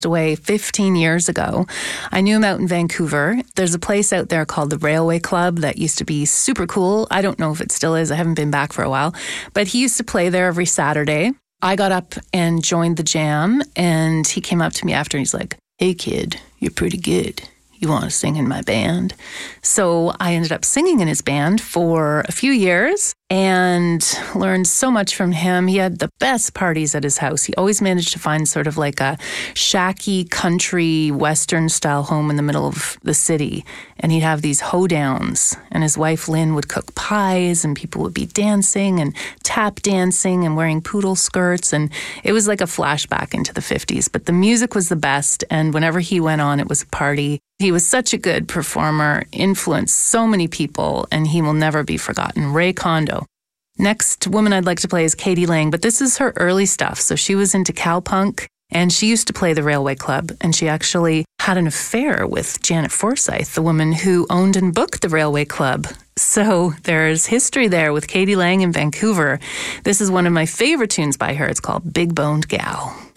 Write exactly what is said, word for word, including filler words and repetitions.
away fifteen years ago. I knew him out in Vancouver. There's a place out there called the Railway Club that used to be super cool. I don't know if it still is. I haven't been back for a while. But he used to play there every Saturday. I got up and joined the jam, and he came up to me after and he's like, "Hey kid, you're pretty good. You want to sing in my band?" So I ended up singing in his band for a few years and learned so much from him. He had the best parties at his house. He always managed to find sort of like a shacky country Western style home in the middle of the city. And he'd have these hoedowns, and his wife Lynn would cook pies, and people would be dancing and tap dancing and wearing poodle skirts. And it was like a flashback into the fifties. But the music was the best. And whenever he went on, it was a party. He was such a good performer, influenced so many people, and he will never be forgotten. Ray Kondo. Next woman I'd like to play is k.d. lang, but this is her early stuff. So she was into cowpunk, and she used to play the Railway Club, and she actually had an affair with Janet Forsyth, the woman who owned and booked the Railway Club. So there's history there with k.d. lang in Vancouver. This is one of my favorite tunes by her. It's called Big Boned Gal.